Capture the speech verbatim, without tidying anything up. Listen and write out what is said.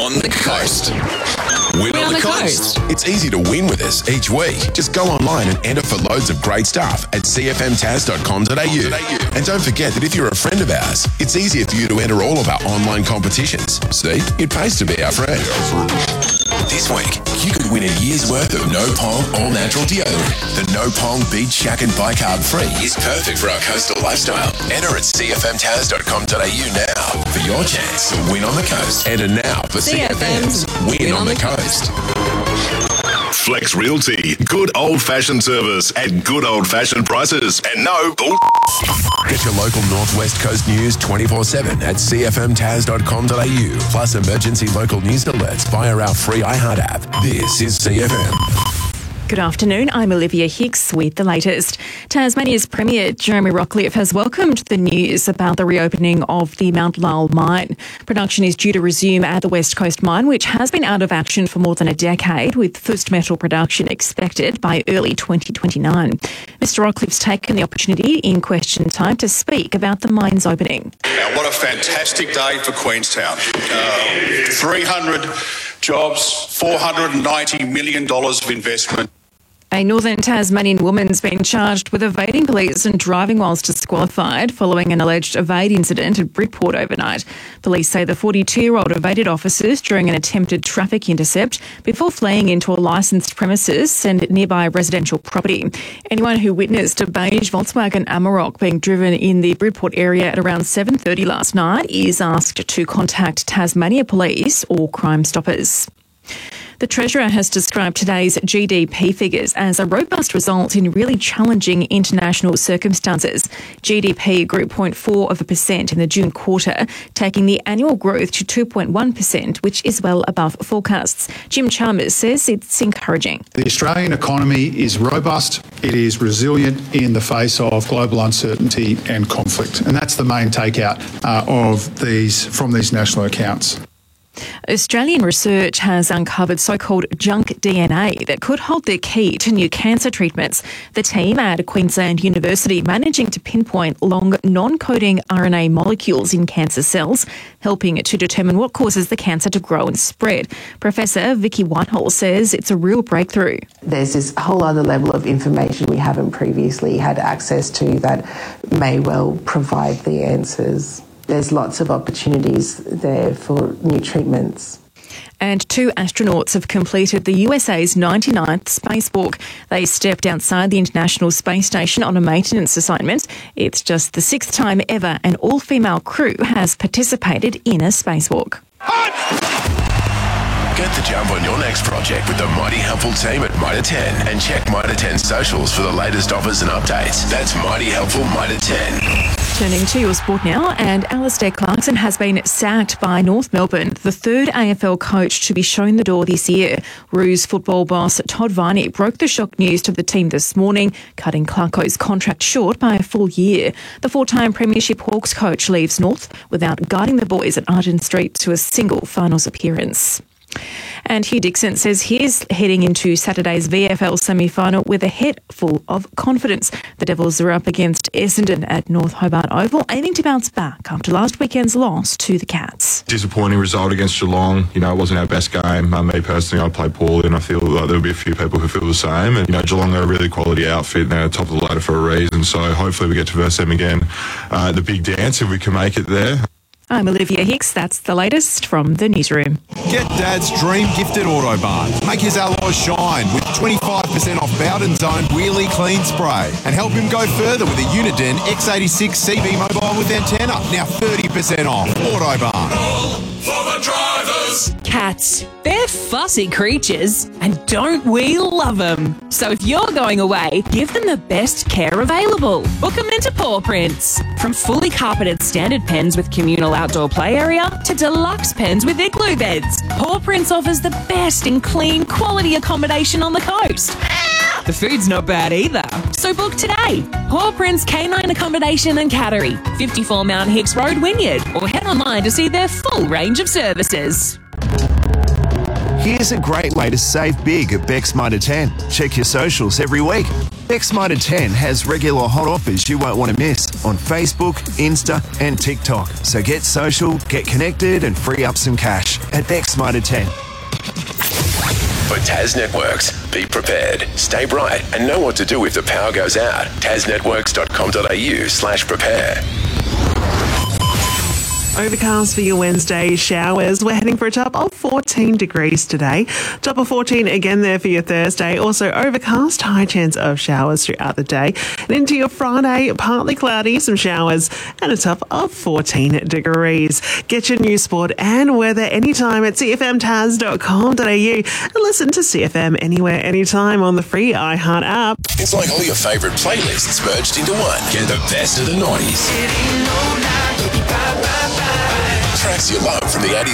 on the Coast. Win Win on the Coast. It's easy to win with us each week. Just go online and enter for loads of great stuff at c f m taz dot com dot a u. And don't forget that if you're a friend of ours, it's easier for you to enter all of our online competitions. See, it pays to be our friend. This week, you could win a year's worth of No Pong All Natural Deodorant. The No Pong Beach Shack and Bicarb Free is perfect for our coastal lifestyle. Enter at c f m taz dot com dot a u now for your chance to win on the coast. Enter now for C F M's Win, win on, on the Coast. Flex Realty. Good old-fashioned service at good old-fashioned prices. And no bull. Get your local Northwest Coast news twenty-four seven at c f m taz dot com dot a u. Plus emergency local news alerts via our free iHeart app. This is C F M. Good afternoon, I'm Olivia Hicks with the latest. Tasmania's Premier Jeremy Rockliff has welcomed the news about the reopening of the Mount Lyell mine. Production is due to resume at the West Coast mine, which has been out of action for more than a decade, with first metal production expected by early twenty twenty-nine. Mister Rockliff's taken the opportunity in question time to speak about the mine's opening. Now, what a fantastic day for Queenstown. Uh, three hundred jobs, four hundred ninety million dollars of investment. A northern Tasmanian woman's been charged with evading police and driving whilst disqualified following an alleged evade incident at Bridport overnight. Police say the forty-two-year-old evaded officers during an attempted traffic intercept before fleeing into a licensed premises and nearby residential property. Anyone who witnessed a beige Volkswagen Amarok being driven in the Bridport area at around seven thirty last night is asked to contact Tasmania Police or Crime Stoppers. The Treasurer has described today's G D P figures as a robust result in really challenging international circumstances. G D P grew zero point four of a percent in the June quarter, taking the annual growth to two point one percent, which is well above forecasts. Jim Chalmers says it's encouraging. The Australian economy is robust, it is resilient in the face of global uncertainty and conflict, and that's the main takeout uh, of these from these national accounts. Australian research has uncovered so-called junk D N A that could hold the key to new cancer treatments. The team at Queensland University managing to pinpoint long non-coding R N A molecules in cancer cells, helping to determine what causes the cancer to grow and spread. Professor Vicky Whitehall says it's a real breakthrough. There's this whole other level of information we haven't previously had access to that may well provide the answers. There's lots of opportunities there for new treatments. And two astronauts have completed the U S A's ninety-ninth spacewalk. They stepped outside the International Space Station on a maintenance assignment. It's just the sixth time ever an all-female crew has participated in a spacewalk. Get the jump on your next project with the mighty helpful team at Mitre ten and check Mitre ten socials for the latest offers and updates. That's mighty helpful Mitre ten. Turning to your sport now, and Alistair Clarkson has been sacked by North Melbourne, the third A F L coach to be shown the door this year. Roos football boss Todd Viney broke the shock news to the team this morning, cutting Clarko's contract short by a full year. The four-time Premiership Hawks coach leaves North without guiding the boys at Argent Street to a single finals appearance. And Hugh Dixon says he's heading into Saturday's V F L semi-final with a head full of confidence. The Devils are up against Essendon at North Hobart Oval, aiming to bounce back after last weekend's loss to the Cats. Disappointing result against Geelong. You know, it wasn't our best game. Uh, me personally, I played poorly, and I feel like there'll be a few people who feel the same. And, you know, Geelong are a really quality outfit, and they're top of the ladder for a reason. So hopefully we get to verse them again. Uh, the big dance, if we can make it there. I'm Olivia Hicks. That's the latest from the newsroom. Get Dad's dream gifted Autobarn. Make his alloys shine with twenty-five percent off Bowden's own Wheelie Clean Spray. And help him go further with a Uniden X eighty-six C B mobile with antenna. Now thirty percent off. Autobarn. All for the drivers. Cats. They're fussy creatures, and don't we love them? So if you're going away, give them the best care available. Book them into Paw Prints. From fully carpeted standard pens with communal outdoor play area to deluxe pens with igloo beds, Paw Prints offers the best in clean, quality accommodation on the coast. The food's not bad either. So book today. Paw Prints Canine Accommodation and Cattery, fifty-four Mount Hicks Road, Wynyard, or head online to see their full range of services. Here's a great way to save big at Beck's Mitre ten. Check your socials every week. Beck's Mitre ten has regular hot offers you won't want to miss on Facebook, Insta and TikTok. So get social, get connected and free up some cash. at Bex Motor ten. For Tas Networks, be prepared, stay bright, and know what to do if the power goes out. tas networks dot com dot a u slash prepare. Overcast for your Wednesday showers. We're heading for a top of fourteen degrees today. Top of fourteen again there for your Thursday. Also overcast, high chance of showers throughout the day. And into your Friday, partly cloudy, some showers, and a top of fourteen degrees. Get your news, sport and weather anytime at c f m tas dot com dot a u and listen to C F M anywhere, anytime on the free iHeart app. It's like all your favourite playlists merged into one. Get the best of the nineties. Tracks you love from the eighties.